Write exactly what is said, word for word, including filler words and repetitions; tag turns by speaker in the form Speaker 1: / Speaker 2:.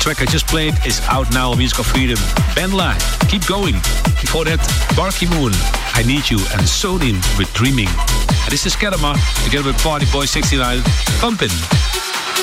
Speaker 1: track I just played is out now on Music of Freedom. Benla, Keep Going. Before that, Barky Moon, I Need You, and Sodin with Dreaming. And this is Kedama, together with Party Boy sixty-nine, Pumpin'.